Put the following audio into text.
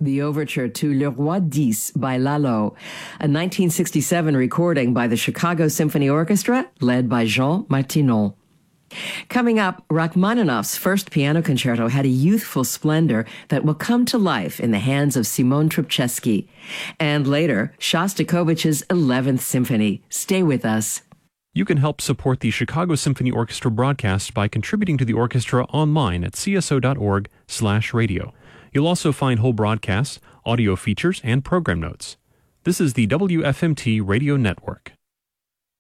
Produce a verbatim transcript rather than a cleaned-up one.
the overture to Le Roi dix by Lalo, a nineteen sixty-seven recording by the Chicago Symphony Orchestra, led by Jean Martinon. Coming up, Rachmaninoff's first piano concerto had a youthful splendor that will come to life in the hands of Simon Trubczewski. And later, Shostakovich's eleventh Symphony. Stay with us. You can help support the Chicago Symphony Orchestra broadcast by contributing to the orchestra online at c s o dot org slash radio. You'll also find whole broadcasts, audio features, and program notes. This is the W F M T Radio Network.